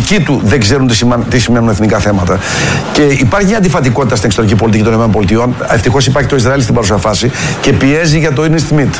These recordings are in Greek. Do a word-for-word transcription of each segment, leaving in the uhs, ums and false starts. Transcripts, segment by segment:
δική του δεν ξέρουν τι, σημα... τι σημαίνουν εθνικά θέματα. Και υπάρχει μια αντιφατικότητα στην εξωτερική πολιτική των ΗΠΑ. Ευτυχώς υπάρχει το Ισραήλ στην παρούσα φάση και πιέζει για το Ernest Schmidt.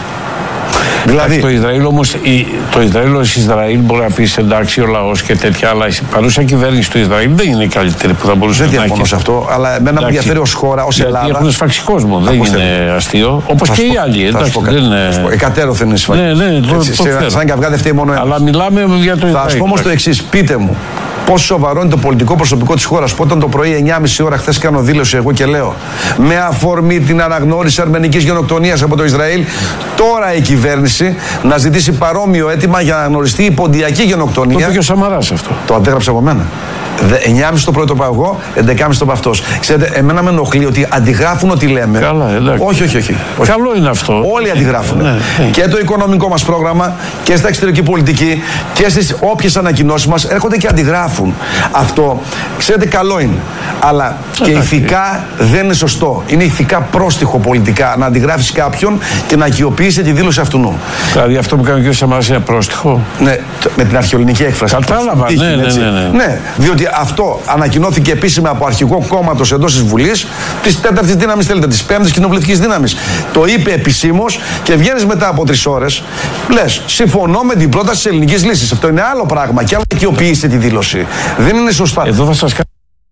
Δηλαδή, το Ισραήλ όμως, το Ισραήλ ως Ισραήλ μπορεί να πει εντάξει ο λαός και τέτοια, αλλά η παρούσα κυβέρνηση του Ισραήλ δεν είναι η καλύτερη που θα μπορούσε δεν να έχει. Δεν διαφωνώ σε αυτό, αλλά εμένα με ενδιαφέρει ως χώρα, ως Ελλάδα. Γιατί έχουν σφάξει κόσμο, δεν είναι αστείο. Όπως και οι άλλοι. Εντάξει, δεν είναι. Εκατέρωθεν είναι σφάξει. Ναι, ναι, το, Έτσι, το σε, σαν καυγά δεν φταίει μόνο ένας. Αλλά μιλάμε για το Ισραήλ. Θα σας πω όμως το εξής, πείτε μου. Πόσο σοβαρό είναι το πολιτικό προσωπικό της χώρας που όταν το πρωί εννιά και μισή ώρα χθες κάνω δήλωση εγώ και λέω με αφορμή την αναγνώριση αρμενικής γενοκτονίας από το Ισραήλ, τώρα η κυβέρνηση να ζητήσει παρόμοιο αίτημα για να αναγνωριστεί η ποντιακή γενοκτονία. Το είπε και ο Σαμαράς αυτό. Το αντέγραψε από μένα. εννιά και μισή το πρωί το πάω εγώ, έντεκα και μισή το πάω αυτός. Ξέρετε, εμένα με ενοχλεί ότι αντιγράφουν ό,τι λέμε. Καλά, εντάξει. Όχι, όχι, όχι. Καλό είναι αυτό. Όλοι αντιγράφουν. Ναι, ναι. Και το οικονομικό μας πρόγραμμα και στα εξωτερική πολιτική και στις όποιες ανακοινώσεις μας έρχονται και αντιγράφουν. Αυτό, ξέρετε, καλό είναι. Αλλά και ηθικά δεν είναι σωστό. Είναι ηθικά πρόστιχο πολιτικά να αντιγράφεις κάποιον και να ακιοποιήσει τη δήλωση αυτού. Δηλαδή αυτό που κάνει ο κ. Σαμαράς είναι πρόστιχο. Ναι, με την αρχαιοελληνική έκφραση. Κατάλαβα, ναι, ναι, ναι, ναι. ναι, διότι αυτό ανακοινώθηκε επίσημα από αρχηγό κόμματος εντός της Βουλής, της τέταρτης δύναμης, θέλετε, της πέμπτης κοινοβουλευτικής δύναμης. Το είπε επισήμως και βγαίνεις μετά από τρεις ώρες, λες, συμφωνώ με την πρόταση της ελληνικής λύσης. Αυτό είναι άλλο πράγμα και άλλο δικαιοποιήστε τη δήλωση. Δεν είναι σωστά. Εδώ θα σας κάνω.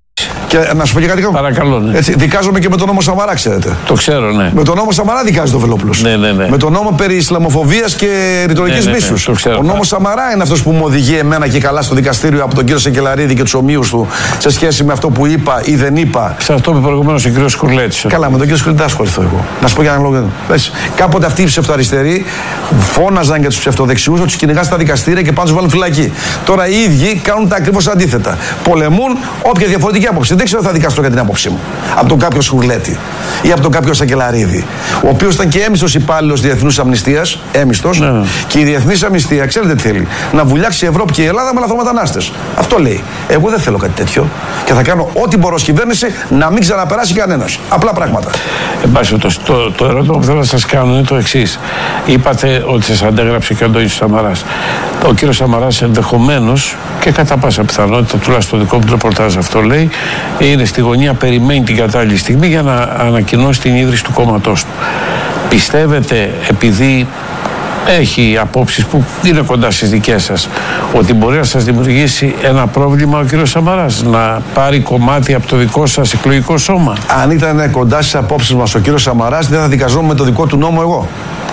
Και να σου πω και κάτι άλλο. Παρακαλώ, ναι. Έτσι, δικάζομαι και με τον νόμο Σαμαρά, ξέρετε. Το ξέρω, ναι. Με τον νόμο Σαμαρά δικάζει το Βελόπουλος. Ναι, ναι, ναι. Με τον νόμο περί Ισλαμοφοβίας και ρητορικής ναι, ναι, μίσους. ναι, το ξέρω, ο νόμος Σαμαρά είναι αυτός που μου οδηγεί εμένα και καλά στο δικαστήριο από τον κύριο Σεκελαρίδη και τους ομοίους του σε σχέση με αυτό που είπα ή δεν είπα. Σε αυτό που προηγουμένως ο κύριος Σκουρλέτης. Καλά, με τον κύριο Σκουρλέτη δεν ασχοληθώ εγώ. Να σου πω για ένα λόγο. Κάποτε αυτοί οι ψευτοαριστεροί φώναζαν για τους ψευτοδεξιούς ότι τους κυνηγά στα δικαστήρια και πάντως βάλουν φυλακή. Τώρα οι ίδιοι κάνουν τα ακριβώς αντίθετα. Πολεμούν όποια διαφορετική άποψη. Δεν ξέρω θα δικαστώ για την άποψή μου. Από τον κάποιο Σκουρλέτη ή από τον κάποιο Σακελαρίδη, ο οποίος ήταν και έμιστος υπάλληλος Διεθνούς Αμνηστίας, έμιστος, ναι. Και η Διεθνής Αμνηστία, ξέρετε τι θέλει, να βουλιάξει η Ευρώπη και η Ελλάδα με λαθρομετανάστες. Αυτό λέει. Εγώ δεν θέλω κάτι τέτοιο και θα κάνω ό,τι μπορώ ως κυβέρνηση να μην ξαναπεράσει κανένας. Απλά πράγματα. Εν πάση περιπτώσει, το, το ερώτημα που θέλω να σας κάνω είναι το εξής. Είπατε ότι σας αντέγραψε και ο Αντώνης Σαμαράς. Ο κύριος Σαμαράς ενδεχομένως και κατά πάσα πιθανότητα, τουλάχιστον το δικό μου ρεπορτάζ αυτό λέει, είναι στη γωνία, περιμένει την κατάλληλη στιγμή για να ανακοινώσει την ίδρυση του κόμματός του. Πιστεύετε, επειδή έχει απόψεις που είναι κοντά στις δικές σας, ότι μπορεί να σας δημιουργήσει ένα πρόβλημα ο κύριος Σαμαράς, να πάρει κομμάτι από το δικό σας εκλογικό σώμα? Αν ήταν κοντά στις απόψεις μας ο κύριος Σαμαράς, δεν θα δικαζόμουν με το δικό του νόμο εγώ.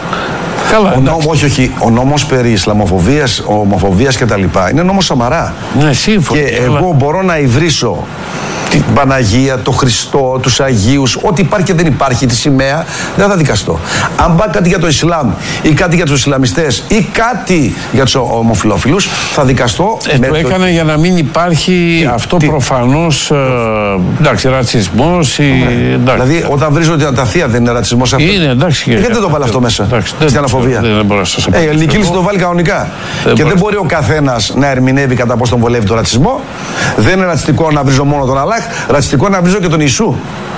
Καλά, ο, νόμο, όχι, όχι, ο νόμος περί Ισλαμοφοβίας, ομοφοβίας κτλ. Είναι νόμος Σαμαρά. Ναι, σύμφωνα. Και εγώ αλλά... μπορώ να ιδρύσω την Παναγία, το Χριστό, τους Αγίους, ό,τι υπάρχει και δεν υπάρχει, τη σημαία, δεν θα δικαστώ. Αν πάει κάτι για το Ισλάμ ή κάτι για τους Ισλαμιστές ή κάτι για τους ομοφυλόφιλους, θα δικαστώ. Ε, με το έκανε το... για να μην υπάρχει τι, αυτό τι. προφανώς ε, εντάξει, ρατσισμός ή, εντάξει. Δηλαδή όταν βρίζω ότι τα θεία δεν είναι ρατσισμός αυτό. Είναι, εντάξει. Γιατί δεν το βάλει αυτό μέσα, στην αναφοβία. Δεν μπορώ να σας πω. Η ελληνική λύση το βάλει κανονικά. Δεν και δεν μπορεί ο καθένας να ερμηνεύει κατά πώς τον βολεύει το ρατσισμό. Δεν είναι ρατσιστικό να βρίζω μόνο τον Αλλάχ, ρατσιστικό να βρίζω και τον Ιησού.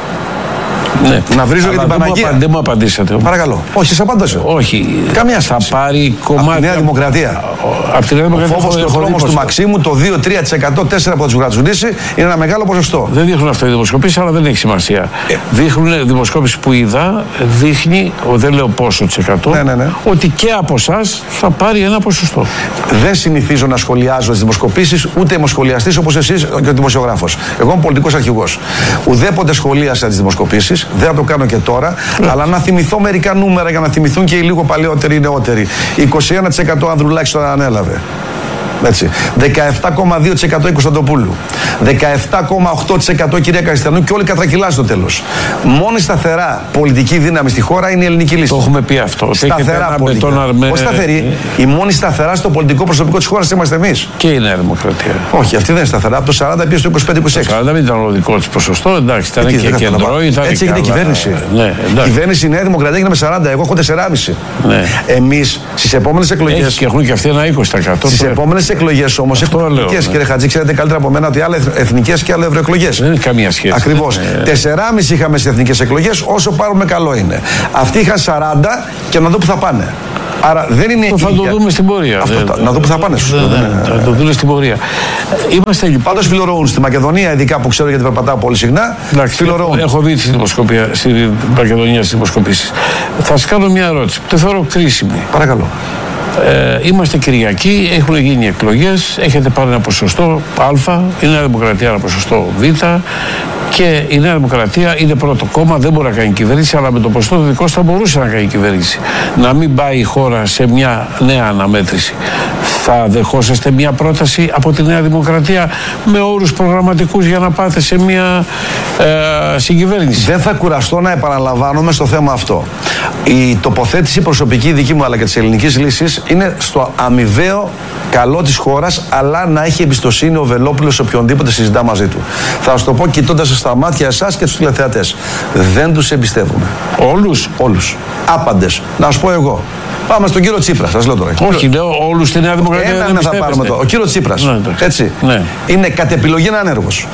Ναι. Να βρίζω για την Παναγία. Δεν μου απαντήσατε. Παρακαλώ. Όχι, σας απάντησα. Όχι. Καμία θα πάρει κομμάτι. Από τη Νέα Δημοκρατία. Από τη Νέα Δημοκρατία. Ο φόβος και ο τρόμος του Μαξίμου, το δύο με τρία τοις εκατό, τέσσερα από τους γρατσουνίσει, είναι ένα μεγάλο ποσοστό. Δεν δείχνουν αυτό οι δημοσκοπήσεις, αλλά δεν έχει σημασία. Ε. Δείχνουν δημοσκόπηση που είδα, δείχνει, δεν λέω πόσο τοις εκατό, ναι, ναι, ναι. ότι και από εσάς θα πάρει ένα ποσοστό. Δεν συνηθίζω να σχολιάζω τις δημοσκοπήσεις, ούτε είμαι σχολιαστής όπως εσείς και ο δημοσιογράφος. Εγώ είμαι πολιτικός αρχηγός. Ουδέποτε σχολίασα τις δημοσκοπήσεις, δεν θα το κάνω και τώρα, yeah. αλλά να θυμηθώ μερικά νούμερα για να θυμηθούν και οι λίγο παλαιότεροι ή νεότεροι. είκοσι ένα τοις εκατό Ανδρουλάκης τον ανέλαβε. Έτσι. δεκαεπτά κόμμα δύο τοις εκατό η Κωνσταντοπούλου. δεκαεπτά κόμμα οκτώ τοις εκατό κυρία Καριστιανού και όλοι κατρακυλάνε στο τέλος. Μόνη σταθερά πολιτική δύναμη στη χώρα είναι η ελληνική λύση. Το έχουμε πει αυτό. Σταθερά πολιτική. Αρμε... Όχι σταθερή. Η μόνη σταθερά στο πολιτικό προσωπικό της χώρας είμαστε εμείς. Και η Νέα Δημοκρατία. Όχι, αυτή δεν είναι σταθερά. Από το σαράντα πήγε στο είκοσι πέντε είκοσι έξι. Το σαράντα δεν ήταν ο δικό της ποσοστό. Εντάξει, ήταν εκεί, και κεντρό. Έτσι έγινε η κυβέρνηση. Ναι, η κυβέρνηση η Νέα Δημοκρατία έγινε με σαράντα. Εγώ έχω τέσσερα κόμμα πέντε. Ναι. Εμείς στις επόμενες εκλογές. Και έχουν και αυτοί ένα είκοσι τοις εκατό. Στις επόμενες εκλογές όμως έχουν εθνικές. Κύριε Χατζή, ξέρετε καλύτερα από μένα ότι άλλα εθνικές και άλλα ευρωεκλογές. Δεν έχει καμία σχέση. Ακριβώς. τέσσερα κόμμα πέντε είχαμε στις εθνικές εκλογές, όσο πάρουμε καλό είναι. Αυτοί είχαν σαράντα και να δω που θα πάνε. Άρα δεν είναι. Θα το δούμε στην πορεία. Αυτό, δεν, να δούμε που θα πάνε. Δεν, δεν, δεν, θα το δούμε στην πορεία. Είμαστε λοιπόν. Πάντως φιλορωούν στη Μακεδονία, ειδικά που ξέρω γιατί περπατάω πολύ συχνά. Φιλορωούν. Έχω δει στην δημοσκοπία, στη Μακεδονία στις δημοσκοπήσεις. Θα σας κάνω μια ερώτηση που το θεωρώ κρίσιμη. Παρακαλώ. Ε, είμαστε Κυριακή, έχουν γίνει εκλογές, έχετε πάρει ένα ποσοστό Α, η Νέα Δημοκρατία ένα ποσοστό Β και η Νέα Δημοκρατία είναι πρώτο κόμμα, δεν μπορεί να κάνει κυβέρνηση, αλλά με το ποσοστό δικό θα μπορούσε να κάνει κυβέρνηση. Να μην πάει η χώρα σε μια νέα αναμέτρηση. Θα δεχόσαστε μια πρόταση από τη Νέα Δημοκρατία με όρους προγραμματικούς για να πάτε σε μια ε, συγκυβέρνηση? Δεν θα κουραστώ να επαναλαμβάνομαι στο θέμα αυτό. Η τοποθέτηση προσωπική δική μου αλλά και της ελληνικής λύσης είναι στο αμοιβαίο καλό της χώρας, αλλά να έχει εμπιστοσύνη ο Βελόπουλος σε οποιονδήποτε συζητά μαζί του. Θα σας το πω κοιτώντας στα μάτια εσάς και τους τηλεθεατές. Δεν τους εμπιστεύουμε. Όλους? Όλους. Άπαντες. Να σας πω εγώ. Πάμε στον κύριο Τσίπρα, σας λέω τώρα. Όχι, λέω όλους στη Νέα Δημοκρατία. Έναν θα πάρουμε τώρα. Ο κύριος Τσίπρας. Ναι, έτσι. Ναι. Είναι κατ' επιλογή ένα άνεργος.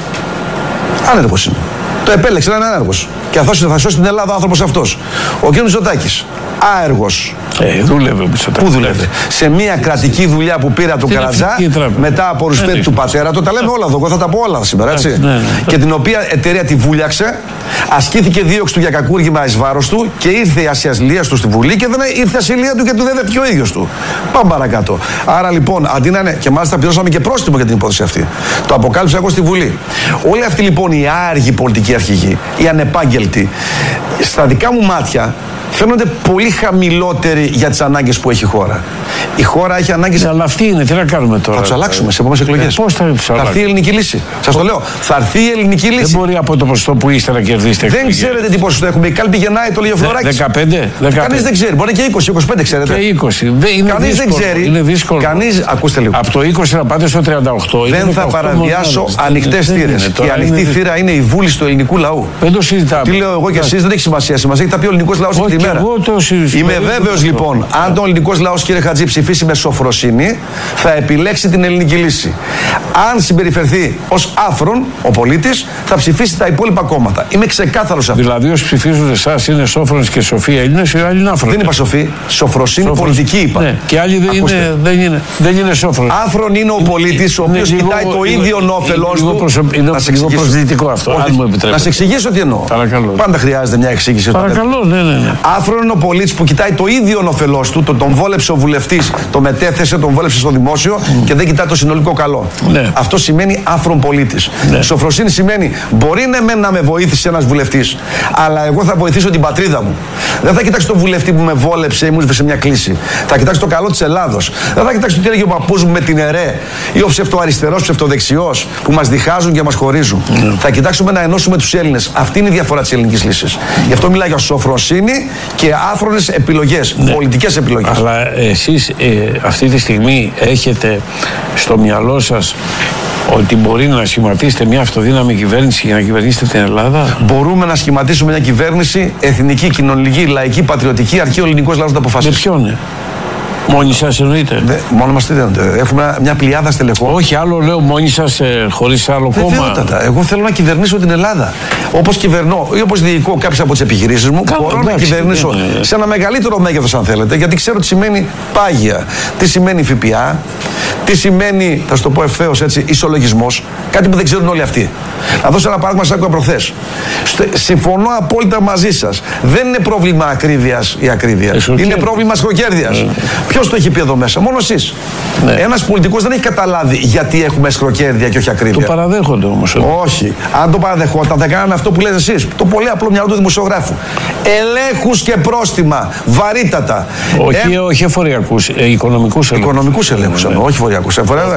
Άνεργος είναι. Το επέλεξε να είναι άνεργος. Και θα σώσει την Ελλάδα ο άνθρωπος αυτός. Ο κ. Μητσοτάκης. Άεργος. Ε, δούλευε ο Μητσοτάκης. Πού δούλευε? Σε μια κρατική δουλειά που πήρε από τον Καρατζά μετά από ρουσπέτη του πατέρα του. Τα λέμε όλα εδώ. Εγώ θα τα πω όλα σήμερα, έτσι. Ναι, ναι. Και την οποία εταιρεία τη βούλιαξε. Ασκήθηκε δίωξη του για κακούργημα εις βάρος του και ήρθε η ασυλία του στη Βουλή και δεν ήρθε η ασυλία του και του δεν και ο ίδιος του. Πάμε παρακάτω. Άρα λοιπόν, αντί να είναι. Και μάλιστα πληρώσαμε και πρόστιμο για την υπόθεση αυτή. Το αποκάλυψα εγώ στη Βουλή. Όλοι αυτοί λοιπόν οι άργοι πολιτικοί αρχηγοί, οι ανεπάγγελτοι, στα δικά μου μάτια φαίνονται πολύ χαμηλότεροι για τις ανάγκες που έχει η χώρα. Η χώρα έχει ανάγκες. Αλλά αυτή είναι, τι να κάνουμε τώρα? Θα τους αλλάξουμε σε επόμενες εκλογές. Πώς θα τους αλλάξουμε? Θα έρθει η ελληνική λύση. Σας το λέω. Θα έρθει η ελληνική λύση. Δεν μπορεί από το ποσοστό που είστε να κερδίσετε. Δεν ξέρετε τι ποσοστό έχουμε. Η κάλπη γεννάει, το λέει ο Φλωράκης. δεκαπέντε. Κανείς δεν ξέρει. Μπορεί και είκοσι είκοσι πέντε, ξέρετε. Και είκοσι. Κανείς δεν ξέρει. Είναι δύσκολο. Κανείς, ακούστε λίγο. Από το είκοσι να πάτε στο τριάντα οκτώ. Δεν θα παραδιάσω ανοιχτές θύρες. Και η ανοιχτή θύρα είναι η βούληση του ελληνικού λαού. Δεν το συζητάμε. Τι λέω εγώ και εσείς δεν έχει σημασία. Σημασία έχει τα πει ο ελληνικός λαός την ημέρα. Είμαι βέβαιος λοιπόν, αν το ελληνικός λαός, κύριε Χατζή, ψηφίσει με σοφροσύνη, θα επιλέξει την ελληνική λύση. Αν συμπεριφερθεί ως άφρον ο πολίτης, θα ψηφίσει τα υπόλοιπα κόμματα. Είμαι ξεκάθαρος αυτό. Δηλαδή, όσοι ψηφίζουν εσάς είναι σόφρονες και σοφοί Έλληνες, οι άλλοι είναι άφρονες. Δεν είπα σοφοί. Σοφροσύνη Σόφρος. Πολιτική είπα. Ναι. Και άλλοι δεν είναι, δεν είναι, δεν είναι σόφρονες. Άφρον είναι ο πολίτης, ο οποίος κοιτάει το ίδιο όφελος του. Είναι λίγο προσδυτικό αυτό, αν μου επιτρέπετε. Να σε εξηγήσω τι εννοώ. Πάντα χρειάζεται μια εξήγηση. Παρακαλώ, ναι, ναι. Άφρον είναι ο πολίτης που κοιτάει το ίδιο όφελός του, το, τον βόλεψε ο βουλευτής, το μετέθεσε, τον βόλεψε στο δημόσιο mm. και δεν κοιτάει το συνολικό καλό. Ναι. Αυτό σημαίνει άφρον πολίτης. Ναι. Σοφροσύνη σημαίνει μπορεί ναι, με, να με βοήθησε ένας βουλευτής, αλλά εγώ θα βοηθήσω την πατρίδα μου. Δεν θα κοιτάξω τον βουλευτή που με βόλεψε ή μου ήρθε σε μια κλίση. Θα κοιτάξω το καλό της Ελλάδος. Δεν θα κοιτάξω τι έλεγε ο παππούς μου με την ΕΡΕ ή ο ψευτοαριστερός, ψευτοδεξιός που μας διχάζουν και μας χωρίζουν. Mm. Θα κοιτάξουμε να ενώσουμε τους Έλληνες. Αυτή είναι η διαφορά της ελληνικής λύσης. Γι' αυτό μιλάει για σοφροσύνη και άφρονες επιλογές. Ναι. Πολιτικές επιλογές. Αλλά εσείς ε, αυτή τη στιγμή έχετε στο μυαλό σας ότι μπορεί να σχηματίσετε μια αυτοδύναμη κυβέρνηση για να κυβερνήσετε την Ελλάδα? Μπορούμε να σχηματίσουμε μια κυβέρνηση εθνική, κοινωνική, λαϊκή, πατριωτική, αρκεί ο ελληνικός λαός να αποφασίσει. Με ποιον, ναι? Μόνοι σας εννοείτε? Δε, μόνο μας τι δένετε. Έχουμε μια πλειάδα στελεχών. Όχι, άλλο λέω μόνοι σας ε, χωρίς άλλο κόμμα. Βεβαίωτατα. Εγώ θέλω να κυβερνήσω την Ελλάδα. Όπως κυβερνώ ή όπως διοικώ κάποιες από τις επιχειρήσεις μου, Κάλο, μπορώ εντάξει, να κυβερνήσω ναι, ναι. σε ένα μεγαλύτερο μέγεθος, αν θέλετε, γιατί ξέρω τι σημαίνει πάγια, τι σημαίνει ΦΠΑ, τι σημαίνει, θα σου το πω ευθέως έτσι, ισολογισμός, κάτι που δεν ξέρουν όλοι αυτοί. Να δώσω ένα παράδειγμα, σαν άκουγα προχθές. Συμφωνώ απόλυτα μαζί σας. Δεν είναι πρόβλημα ακρίβειας η ακρίβεια. Είναι πρόβλημα σχροκέρδειας. Ποιος το έχει πει εδώ μέσα? Μόνο εσείς. Ναι. Ένας πολιτικός δεν έχει καταλάβει γιατί έχουμε σχροκέρδεια και όχι ακρίβεια. Το παραδέχονται όμως. Όχι. Αν το παραδεχόταν, θα κάνανε αυτό που λέτε εσείς. Το πολύ απλό μυαλό του δημοσιογράφου. Ελέγχους και πρόστιμα. Βαρύτατα. Όχι, ε... όχι εφοριακούς, ε, οικονομικούς ελέγχους. Οικονομικούς ελέγχους, ναι. όχι εφοριακούς.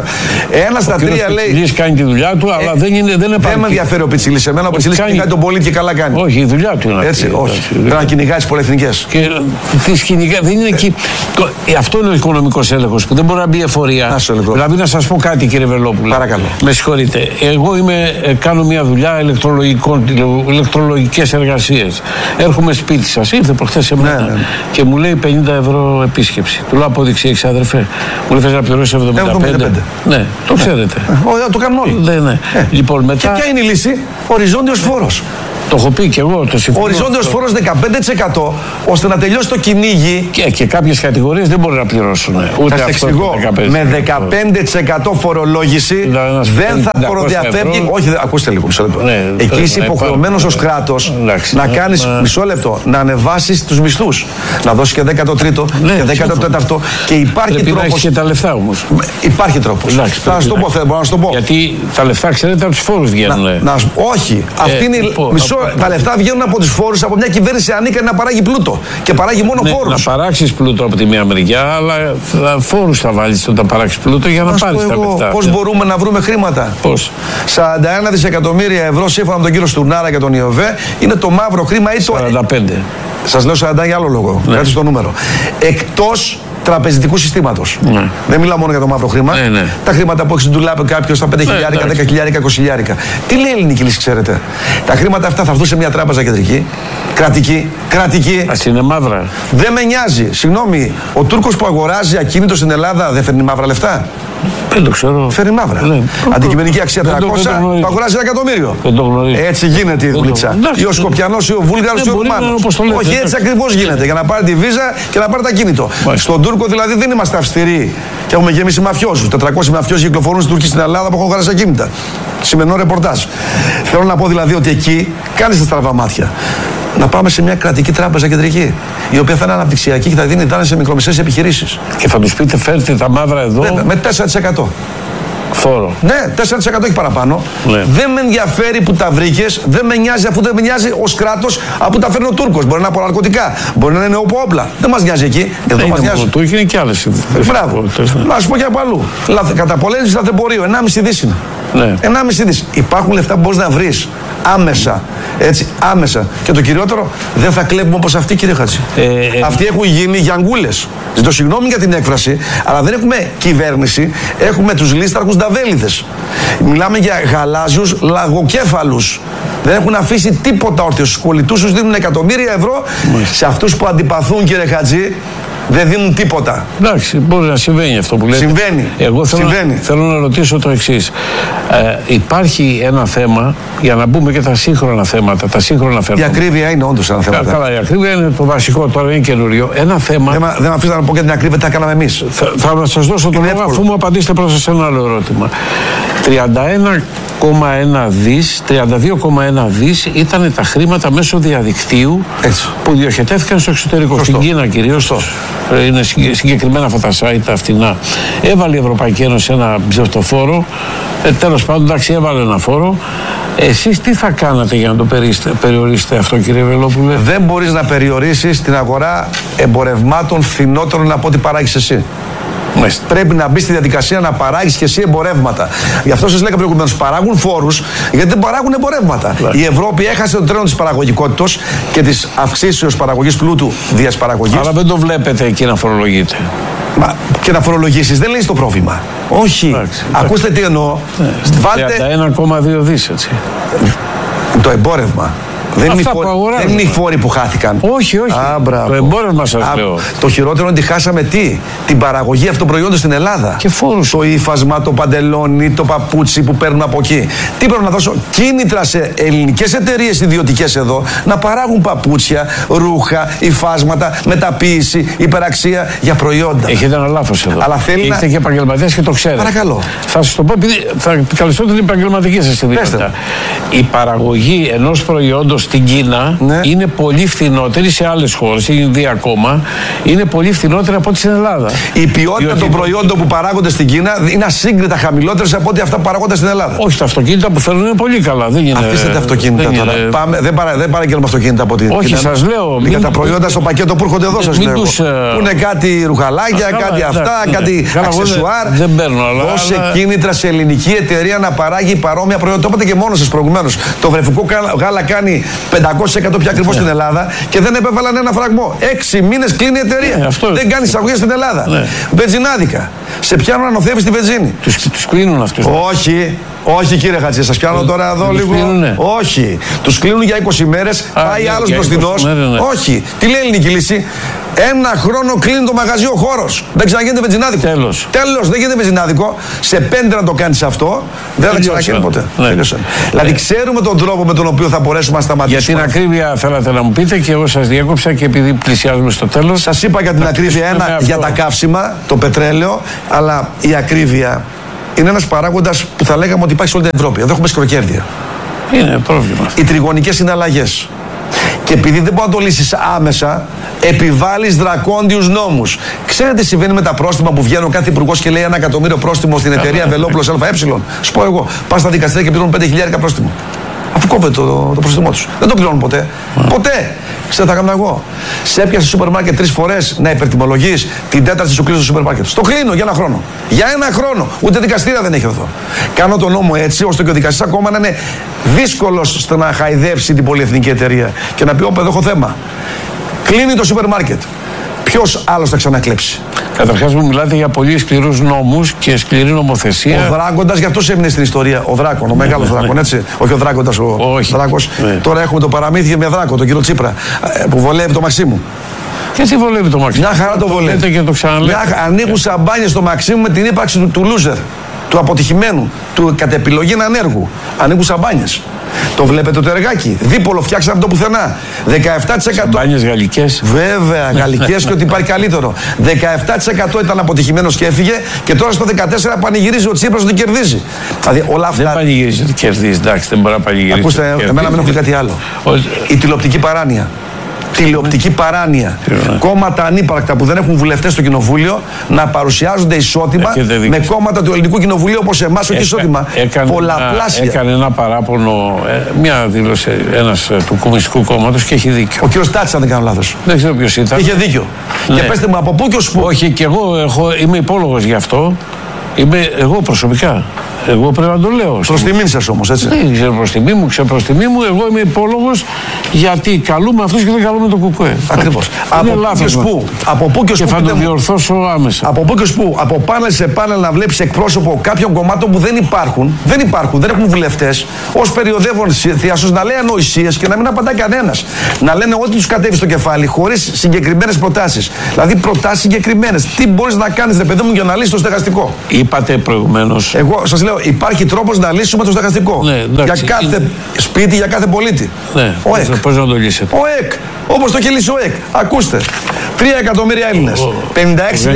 Ένα στα τρία λέει. Ο Πιτσιλής κάνει τη δουλειά του, αλλά ε, δεν είναι. Δεν, δεν με ενδιαφέρει ο Πιτσιλής. Εμένα ο Πιτσιλής κάνει... κυνηγάει τον πολίτη και καλά κάνει. Όχι, η δουλειά του είναι. Έτσι, όχι. Πρέπει να κυνηγάει τις πολυεθνικές. Και τις κυνηγάει. Δεν είναι εκεί. Αυτό είναι ο οικονομικός έλεγχος που δεν μπορεί να μπει εφορία. Δηλαδή, να σας πω κάτι, κύριε Βελόπουλε. Παρακαλώ. Με συγχωρείτε. Εγώ είμαι, κάνω μια δουλειά ηλεκτρολογικές εργασίες. Έρχομαι σπίτι σας. Ήρθε προχθές σε μένα ναι, ναι. και μου λέει πενήντα ευρώ επίσκεψη. Του λέω απόδειξη έχεις, αδερφέ. Μου λέει θες να πληρώσεις εβδομήντα πέντε. Ναι, το ξέρετε. Ναι. Το κάνουν όλοι. Ναι, ναι. Ε. Λοιπόν, μετά... Και ποια είναι η λύση? Οριζόντιος φόρος. Το έχω πει και εγώ, το συμφωνώ. Οριζόντιος φόρος δεκαπέντε τοις εκατό ώστε να τελειώσει το κυνήγι. Και, και κάποιες κατηγορίες δεν μπορεί να πληρώσουν. Ούτε θα αυτό εξηγώ. δεκαπέντε Με δεκαπέντε τοις εκατό φορολόγηση δηλαδή, δεν θα φοροδιαφεύγει. Όχι, δε, ακούστε λίγο μισό λεπτό. Ναι, εκεί είσαι υποχρεωμένος ως κράτος να κάνεις ναι. μισό λεπτό, να ανεβάσεις τους μισθούς. Να δώσεις και δέκατο τρίτο ναι, και δέκατο τέταρτο. Και υπάρχει τρόπος. Έχει και τα λεφτά όμως. Υπάρχει τρόπος. Εντάξει, θα σου το πω, θέλω να σου το πω. Γιατί τα λεφτά, ξέρετε, από τους φόρους βγαίνουν. Να, να, όχι. Ε, Αυτή είναι, πω, μισό, από, τα λεφτά βγαίνουν από τους φόρους, από μια κυβέρνηση ανίκανη να παράγει πλούτο. Και παράγει μόνο ναι, φόρους. Να παράξεις πλούτο από τη μία μεριά, αλλά φόρους θα βάλεις όταν παράξεις πλούτο για να πάρεις τα λεφτά. Πώς μπορούμε να βρούμε χρήματα. Πώς. σαράντα ένα δισεκατομμύρια ευρώ σύμφωνα με τον κύριο Στουρνάρα και τον Ιωβέ είναι το μαύρο χρήμα ή το. σαράντα πέντε. Σας λέω σαράντα για άλλο λόγο. Ναι. Κάτσε στο νούμερο. Εκτός τραπεζικού συστήματος. Ναι. Δεν μιλάω μόνο για το μαύρο χρήμα. Ναι, ναι. Τα χρήματα που έχει στην τουλάπη κάποιο, τα πέντε χιλιάρικα, δέκα χιλιάρικα, είκοσι χιλιάρικα. Τι λέει η ελληνική λύση, ξέρετε. Τα χρήματα αυτά θα έρθουν σε μια τράπεζα κεντρική, κρατική, κρατική. Ας είναι μαύρα. Δεν με νοιάζει. Συγγνώμη, ο Τούρκος που αγοράζει ακίνητο στην Ελλάδα δεν φέρνει μαύρα λεφτά. Δεν το ξέρω. Φέρνει μαύρα. Ναι. Αντικειμενική αξία τριακόσια, το, το αγοράζει ένα εκατομμύριο. Δεν το γνωρίζω. Έτσι γίνεται η δουλίτσα. Ή ο Σκοπιανός ή ο Βούλγαρος ή ο Ρουμάνος. Όχι, έτσι ακριβώς γίνεται. Για να πάρει τη βίζα και να πάρει το ακίνητο. Στον Τούρκο δηλαδή δεν είμαστε αυστηροί και έχουμε γεμίσει μαφιόζους. τετρακόσιοι μαφιόζοι κυκλοφορούν στην Τουρκία στην Ελλάδα που έχουν αγοράσει ακίνητα. Σημερινό ρεπορτάζ. Θέλω να πω δηλαδή ότι εκεί κάνει τα στραβά μάτια. Να πάμε σε μια κρατική τράπεζα κεντρική, η οποία θα είναι αναπτυξιακή και θα δίνει δάνεια σε μικρομεσαίες επιχειρήσεις. Και θα τους πείτε φέρτε τα μαύρα εδώ. Βέβαια, με τέσσερα τοις εκατό. Φόρο. Ναι, τέσσερα τοις εκατό έχει παραπάνω. Ναι. Δεν με ενδιαφέρει που τα βρήκες, δεν με νοιάζει αφού δεν με νοιάζει ως κράτος από τα φέρνει ο Τούρκος. Μπορεί να είναι από ναρκωτικά, μπορεί να είναι από όπλα. Δεν μας νοιάζει εκεί. Εδώ μας νοιάζει. Του είναι και άλλες. Μπράβο. Να σου πω και από αλλού. Καταπολέμηση λαθρεμπορίου, ενάμιση δις είναι. Ναι. ενάμιση δις. Υπάρχουν λεφτά που μπορείς να βρεις άμεσα. Έτσι, άμεσα. Και το κυριότερο, δεν θα κλέβουμε όπως αυτοί, κύριε Χατζη. Ε, ε, αυτοί έχουν γίνει γιαγκούλες. Ζητώ συγγνώμη για την έκφραση, αλλά δεν έχουμε κυβέρνηση, έχουμε τους λίσταρχους νταβέλιδες. Μιλάμε για γαλάζιους λαγοκέφαλους. Δεν έχουν αφήσει τίποτα όρθιο. Στους κολλητούς τους δίνουν εκατομμύρια ευρώ. Μάλιστα. Σε αυτούς που αντιπαθούν, κύριε Χατζη, δεν δίνουν τίποτα. Εντάξει, μπορεί να συμβαίνει αυτό που λέτε. Συμβαίνει. Εγώ θέλω, συμβαίνει. Να, θέλω να ρωτήσω το εξής. Ε, υπάρχει ένα θέμα, για να μπούμε και τα σύγχρονα θέματα. Τα σύγχρονα θέματα. Η ακρίβεια είναι όντως ένα θέμα. Καλά, η ακρίβεια είναι το βασικό, τώρα είναι καινούριο. Ένα θέμα. Δεν με αφήσατε να πω και την ακρίβεια, τα κάναμε εμείς. Θα, θα σας δώσω το λόγο αφού μου απαντήσετε πρώτα σε ένα άλλο ερώτημα. τριάντα ένα κόμμα ένα δις, τριάντα δύο κόμμα ένα δις ήταν τα χρήματα μέσω διαδικτύου. Έτσι. Που διοχετεύτηκαν στο εξωτερικό. Σωστό. Στην Κίνα κυρίως. Είναι συγκεκριμένα αυτά τα site τα φτηνά. Έβαλε η Ευρωπαϊκή Ένωση ένα ψευτοφόρο. Ε, τέλος πάντων, εντάξει, έβαλε ένα φόρο. Εσείς τι θα κάνατε για να το περιορίσετε αυτό, κύριε Βελόπουλε? Δεν μπορείς να περιορίσεις την αγορά εμπορευμάτων φθηνότερων από ό,τι παράγεις εσύ. Μάλιστα. Πρέπει να μπει στη διαδικασία να παράγεις και εσύ εμπορεύματα. Γι' αυτό σας λέγαμε προηγουμένως, παράγουν φόρους γιατί δεν παράγουν εμπορεύματα. Λά. Η Ευρώπη έχασε το τρένο της παραγωγικότητας και της αυξήσεως παραγωγής πλούτου δίας παραγωγής. Αλλά δεν το βλέπετε εκεί να φορολογείτε. Μα και να φορολογήσεις δεν λύσει το πρόβλημα. Όχι. Εντάξει, ακούστε τι εννοώ. Ναι. Βάλτε ένα κόμμα δύο δις, έτσι. Το εμπόρευμα. Δεν είναι, φόροι, δεν είναι οι φόροι που χάθηκαν. Όχι, όχι. Α, το εμπόρευμα σας Α, λέω. Το χειρότερο είναι ότι χάσαμε τι? Την παραγωγή αυτοπροϊόντων στην Ελλάδα. Και φόρους. Το ύφασμα, το παντελόνι, το παπούτσι που παίρνουμε από εκεί. Τι πρέπει να δώσω? Κίνητρα σε ελληνικές εταιρείες ιδιωτικές εδώ να παράγουν παπούτσια, ρούχα, υφάσματα, μεταποίηση, υπεραξία για προϊόντα. Έχετε ένα λάθος εδώ. Αλλά θέλει Είστε να... και επαγγελματίες και το ξέρετε. Παρακαλώ. Θα σας το πω επειδή θα καλυστώ την επαγγελματική σας ιδιότητα. Η παραγωγή ενός προϊόντος στην Κίνα ναι. είναι πολύ φθηνότερη σε άλλες χώρες, η Ινδία ακόμα, είναι πολύ φθηνότερη από ό,τι στην Ελλάδα. Η ποιότητα Διότι... των προϊόντων που παράγονται στην Κίνα είναι ασύγκριτα χαμηλότερες από ό,τι αυτά που παράγονται στην Ελλάδα. Όχι, τα αυτοκίνητα που φέρνουν είναι πολύ καλά. Δεν είναι... Αφήστε τα αυτοκίνητα δεν τώρα. Είναι... Πάμε, δεν, παρα, δεν παραγγέλνουμε αυτοκίνητα από την Όχι, σας λέω. Για τα προϊόντα στο πακέτο που έρχονται εδώ, σας λέω. Τους... Που είναι κάτι ρουχαλάκια, καλά, κάτι αυτά, ναι, κάτι ναι. αξεσουάρ. Δεν παίρνω, αλλά. Δώσε κίνητρα σε ελληνική εταιρεία να παράγει παρόμοια προϊόντα. Το είπατε και μόνο σας προηγουμένως. Το βρεφικό γάλα κάνει πεντακόσια τοις εκατό πιο ακριβώς στην Ελλάδα και δεν επέβαλαν ένα φραγμό. Έξι μήνες κλείνει η εταιρεία. Ναι, δεν κάνει εισαγωγές στην Ελλάδα. Ναι. Βενζινάδικα. Σε πιάνουν να νοθεύεις τη βενζίνη. Τους, τους κλείνουν αυτούς. Όχι. Όχι κύριε Χατζή, σας πιάνω τώρα εδώ λίγο. Κλείνουνε. Όχι. Τους κλείνουν για είκοσι μέρες, πάει ναι, άλλος για μπροστινός. είκοσι μέρες, ναι. Όχι. Τι λέει η ελληνική λύση? Ένα χρόνο κλείνει το μαγαζί ο χώρος. Δεν ξαναγίνεται βενζινάδικο. Τέλος. Τέλος, δεν γίνεται βενζινάδικο. Σε πέντε να το κάνεις αυτό, δεν θα ξαναγίνει ποτέ. Ναι. Δηλαδή ξέρουμε τον τρόπο με τον οποίο θα μπορέσουμε να σταματήσουμε. Για την ακρίβεια θέλατε να μου πείτε και εγώ σας διέκοψα και επειδή πλησιάζουμε στο τέλος. Σας είπα για την ακρίβεια ένα για τα καύσιμα, το πετρέλαιο, αλλά η ακρίβεια είναι ένας παράγοντας που θα λέγαμε ότι υπάρχει σε όλη την Ευρώπη. Εδώ έχουμε σκροκέρδια. Είναι πρόβλημα. Οι τριγωνικές συναλλαγές. Και επειδή δεν μπορεί να το λύσεις άμεσα, επιβάλλεις δρακόντιους νόμους. Ξέρετε τι συμβαίνει με τα πρόστιμα που βγαίνουν κάθε υπουργός και λέει ένα εκατομμύριο πρόστιμο στην εταιρεία Βελόπουλος ΑΕ? Σου πω εγώ, πας στα δικαστήρια και πληρώνουν πέντε χιλιάδες πρόστιμο. Αφού κόβεται το, το πρόστιμό τους. Δεν το πληρώνουν ποτέ. Mm. Ποτέ. Ξέρετε τα έκανα εγώ. Σε έπιασε στο σούπερ μάρκετ τρεις φορές να υπερτιμολογείς, την τέταρτη σου κλείσω στο σούπερ μάρκετ. Στο κλείνω για ένα χρόνο. Για ένα χρόνο. Ούτε δικαστήρια δεν έχει εδώ. Κάνω τον νόμο έτσι ώστε και ο δικαστής ακόμα να είναι δύσκολος στο να χαϊδεύσει την πολυεθνική εταιρεία και να πει: Όπα, εδώ έχω θέμα. Κλείνει το σούπερ μάρκετ. Ποιος άλλος θα ξανακλέψει? Καταρχάς μου μιλάτε για πολύ σκληρούς νόμους και σκληρή νομοθεσία. Ο Δράκοντας, γι' αυτό έμεινε στην ιστορία. Ο Δράκον, ο μεγάλος ναι, Δράκον, ναι. Έτσι. Όχι ο Δράκοντας, ο Όχι. Δράκος. Ναι. Τώρα έχουμε το παραμύθι με Δράκο, τον κύριο Τσίπρα, που βολεύει το Μαξίμου. Και τι βολεύει το Μαξίμου? Μια χαρά το βολεύει. Και το Μια, ανοίγουν σαμπάνιες στο Μαξίμου με την ύπαρξη του, του loser, του αποτυχημένου, του κατ' επιλογή ανέργου. Ανοίγουν σαμπάνιες. Το βλέπετε το εργάκι. Δίπολο φτιάξαμε το πουθενά. δεκαεπτά τοις εκατό. Σαμπάνιες γαλλικές. Βέβαια, γαλλικές και ότι υπάρχει καλύτερο. δεκαεπτά τοις εκατό ήταν αποτυχημένος και έφυγε και τώρα στο δεκατέσσερα τοις εκατό πανηγυρίζει ο Τσίπρας ότι κερδίζει. Δηλαδή όλα αυτά. Δεν πανηγυρίζει ότι κερδίζει. Εντάξει, δεν μπορεί να πανηγυρίζει. Ακούστε, εμένα με ενοχλεί κάτι άλλο. Ο... Η τηλεοπτική παράνοια. Τηλεοπτική παράνοια. Yeah. Κόμματα ανύπαρκτα που δεν έχουν βουλευτές στο κοινοβούλιο να παρουσιάζονται ισότιμα με κόμματα του ελληνικού κοινοβουλίου όπως εμάς, όχι ισότιμα. Πολλαπλάσια. Ένα, έκανε ένα παράπονο, ε, μια δήλωση ένας ε, του Κομμουνιστικού Κόμματος και έχει δίκιο. Ο κύριος Τάτσης, αν δεν κάνω λάθος. Δεν ξέρω ποιος ήταν. Είχε δίκιο. Ναι. Και πέστε μου από πού και ως πού. Όχι, και εγώ έχω, είμαι υπόλογος γι' αυτό. Είμαι εγώ προσωπικά. Εγώ πρέπει να το λέω. Προς τιμή σας όμως, έτσι. Δεν ξέρω προς τιμή μου, ξέρω προς τιμή μου. Εγώ είμαι υπόλογος γιατί καλούμε αυτούς και δεν καλούμε το κουκουέ. Ακριβώς. Από πού και ως πού. Από πού και ως πού. Και θα το διορθώσω άμεσα. Από πού και ως πού. Από πάνελ σε πάνελ να βλέπεις εκπρόσωπο κάποιων κομμάτων που δεν υπάρχουν. Δεν υπάρχουν, δεν έχουν βουλευτές. Ως περιοδεύων θειασός να λέει ανοησίες και να μην απαντά κανένας. Να λένε ό,τι τους κατέβει στο κεφάλι χωρίς συγκεκριμένες προτάσεις. Δηλαδή προτάσεις συγκεκριμένες. Τι μπορείς να κάνεις, ρε παιδί μου, για να λύσεις το στεγαστικό. Είπατε προηγουμένως. Εγώ σας λέω, υπάρχει τρόπος να λύσουμε το στεγαστικό. Ναι, εντάξει, για κάθε είναι... σπίτι, για κάθε πολίτη. Ναι, ο ΕΚ. Πώς να το λύσετε. Ο ΕΚ. Όπως το έχει λύσει ο ΕΚ. Ακούστε. Τρία εκατομμύρια Έλληνες. πενήντα έξι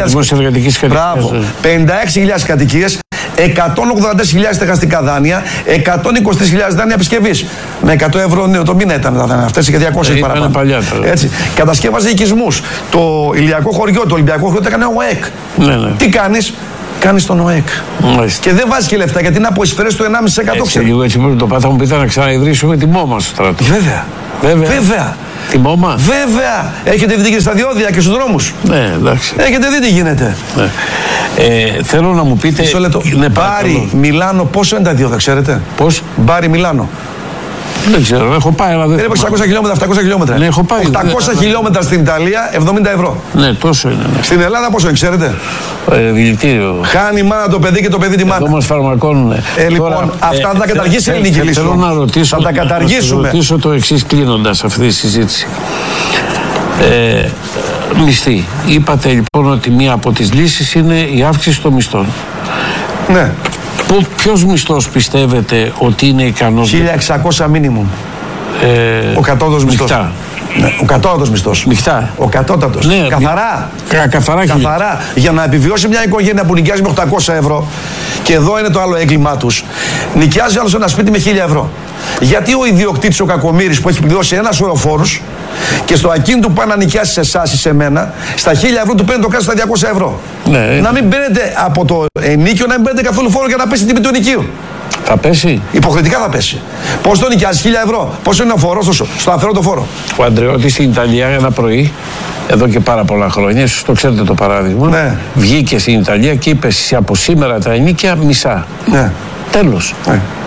χιλιάδες κατοικίες. εκατόν ογδόντα τέσσερις χιλιάδες στεγαστικά δάνεια. εκατόν είκοσι τρεις χιλιάδες δάνεια επισκευής. Με εκατό ευρώ ναι, το μήνα ήταν τα δάνεια. Αυτές είχε διακόσια ε, παραπάνω. Παλιά, έτσι. Κατασκεύαζε οικισμούς. Το ηλιακό χωριό, το Ολυμπιακό χωριό το έκανε ο ΕΚ. Ναι, ναι. Τι κάνεις? Κάνεις τον ΟΕΚ. Μάλιστα. Και δεν βάζει και λεφτά γιατί είναι από εισφαιρές του ενάμιση τοις εκατό. Έτσι λίγο έτσι που το πάθα μου πείτε να ξαναειδρύσουμε τη ΜΟΜΑ στο στρατό. Βέβαια. Βέβαια. Βέβαια. Τη ΜΟΜΑ. Βέβαια. Έχετε δει και στα διόδια και στους δρόμους. Ναι, εντάξει. Έχετε δει τι γίνεται. Ναι. Ε, θέλω να μου πείτε. Μισό λεπτό. Ναι, Μπάρι Μιλάνο, πόσο είναι τα διόδια, ξέρετε? Πώς? Μπάρι Μιλάνο. Δεν ξέρω, έχω πάει, αλλά δεν. Είναι εξακόσια χιλιόμετρα, επτακόσια χιλιόμετρα. Ναι, έχω πάει. οκτακόσια ναι, χιλιόμετρα στην Ιταλία, εβδομήντα ευρώ. Ναι, τόσο είναι. Ναι. Στην Ελλάδα πόσο είναι, ξέρετε? Ε, δηλητήριο. Χάνει η μάνα το παιδί και το παιδί τη μάνα. Εδώ μας φαρμακώνουν. Ε, λοιπόν, τώρα, αυτά ε, θα τα καταργήσει η ελληνική λύση. Θέλω να ρωτήσω, θα τα καταργήσουμε. Να ρωτήσω το εξής κλείνοντας αυτή τη συζήτηση. Ε, μισθή. Είπατε λοιπόν ότι μία από τις λύσεις είναι η αύξηση των μισθών. Ναι. Ποιος μισθός πιστεύετε ότι είναι ικανός? χίλια εξακόσια μίνιμουμ. Ε, ο κατώτατος μισθός. Ναι, ο κατώτατος μισθός. Μιχτά. Ο κατώτατος. Ναι, καθαρά. Κα, καθαρά. Καθαρά. Για να επιβιώσει μια οικογένεια που νοικιάζει με οκτακόσια ευρώ. Και εδώ είναι το άλλο έγκλημά τους. Νοικιάζει άλλος ένα σπίτι με χίλια ευρώ. Γιατί ο ιδιοκτήτης, ο κακομοίρης που έχει πληρώσει ένα σωρό φόρους και στο ακίνητο που πάει να νοικιάσει σε εσάς ή σε μένα, στα χίλια ευρώ του παίρνει το κάτω στα διακόσια ευρώ. Ναι. Να μην παίρνετε από το ενίκιο, να μην παίρνετε καθόλου φόρο για να πέσει την τιμή του ενοικίου. Θα πέσει. Υποχρεωτικά θα πέσει. Πώς το νοικιάζει, χίλια ευρώ. Πόσο είναι ο φόρος, στο, στο αφαιρώτο φόρο. Ο Ανδρεώτης στην Ιταλία ένα πρωί, εδώ και πάρα πολλά χρόνια, ίσως το ξέρετε το παράδειγμα, ναι. Βγήκε στην Ιταλία και είπε από σήμερα τα ενίκια μισά. Ναι. Τέλος. Ναι.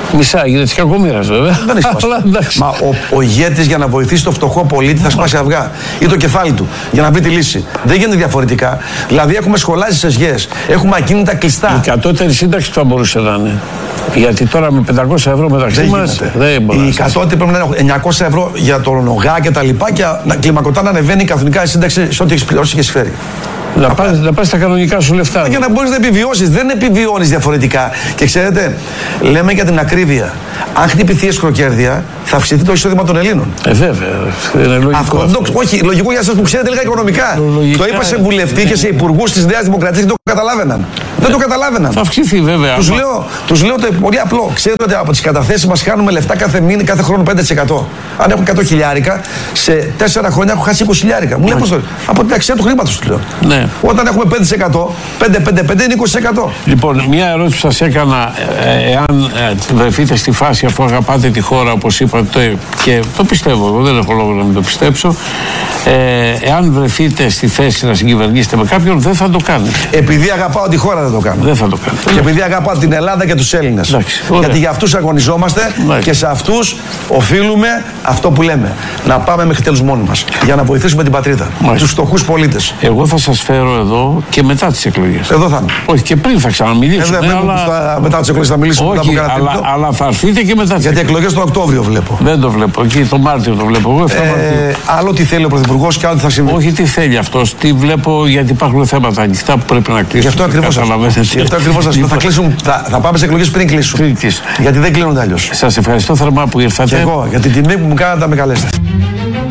Μισά, γίνεται τη κακομοίρα βέβαια. Δεν έχει σημασία. Μα ο, ο ηγέτης για να βοηθήσει το φτωχό πολίτη θα σπάσει αυγά ή το κεφάλι του για να βρει τη λύση. Δεν γίνεται διαφορετικά. Δηλαδή έχουμε σχολάσει σε ΓΕΣ, έχουμε ακίνητα κλειστά. Η κατώτερη σύνταξη θα μπορούσε να είναι. Γιατί τώρα με πεντακόσια ευρώ μεταξύ μας δεν μπορεί. Η κατώτερη πρέπει να είναι εννιακόσια ευρώ για τον ΟΓΑ και τα λοιπά και να κλιμακωτά να ανεβαίνει κανονικά η σύνταξη σε ό,τι έχει πληρώσει και εισφέρει. Να πας, να πας τα κανονικά σου λεφτά. Για να μπορείς να επιβιώσεις. Δεν επιβιώνεις διαφορετικά. Και ξέρετε, λέμε για την ακρίβεια. Αν χτυπηθεί η εσχροκέρδεια, θα αυξηθεί το εισόδημα των Ελλήνων. Ε, βέβαια. Είναι λογικό. Αυτό, αυτό. Το, όχι, λογικό για εσάς που ξέρετε λίγα οικονομικά. Λογικά, το είπα σε βουλευτή και σε υπουργούς της Νέας Δημοκρατίας και το καταλάβαιναν. Δεν το καταλάβαιναν. Θα αυξηθεί βέβαια. Τους λέω, τους λέω το πολύ απλό. Ξέρετε ότι από τις καταθέσεις μας χάνουμε λεφτά κάθε μήνα, κάθε χρόνο πέντε τοις εκατό. Αν έχω εκατό χιλιάρικα, σε τέσσερα χρόνια έχω χάσει είκοσι χιλιάρικα. Μου λέει πώς το. Από την αξία του χρήματος του λέω. Ναι. Όταν έχουμε πέντε τοις εκατό, πέντε πέντε πέντε είναι είκοσι τοις εκατό. Λοιπόν, μια ερώτηση που σας έκανα, ε, εάν ε, βρεθείτε στη φάση αφού αγαπάτε τη χώρα, όπως είπατε, και το πιστεύω, εγώ δεν έχω λόγο να μην το πιστέψω, ε, εάν βρεθείτε στη θέση να συγκυβερνήσετε με κάποιον, δεν θα το κάνετε. Επειδή αγαπάω τη χώρα δεν το κάνω. Δεν θα το κάνετε. Και επειδή αγαπάω την Ελλάδα και τους Έλληνες. Εντάξει, γιατί για αυτούς αγωνιζόμαστε. Εντάξει. Και σε αυτούς οφείλουμε αυτό που λέμε. Να πάμε μέχρι τέλους μόνοι μας. Για να βοηθήσουμε την πατρίδα. Μάλιστα. Τους φτωχούς πολίτες. Εγώ θα σας φέρω εδώ και μετά τις εκλογές. Εδώ θα είμαι. Όχι, και πριν θα ξαναμιλήσουμε. Ε, ναι, αλλά... στα, μετά τις εκλογές θα μιλήσουμε. Όχι, μετά από αλλά, αλλά θα έρθείτε και μετά τις γιατί εκλογές τον Οκτώβριο βλέπω. Δεν το βλέπω. Εκεί το Μάρτιο το βλέπω. Εγώ, ε, άλλο τι θέλει ο Πρωθυπουργός και άλλο τι θα συμβεί. Όχι τι θέλει αυτός. Τι βλέπω γιατί υπάρχουν θέματα ανοιχτά που πρέπει να κλείσουν. Γι' αυτό ακριβώς σας λέω. Θα, κλείσουν, θα, θα πάμε σε εκλογές πριν κλείσουν. Γιατί δεν κλείνονται αλλιώς. Σας ευχαριστώ θερμά που ήρθατε. Και εγώ για την τιμή που μου κάνατε να με καλέσετε.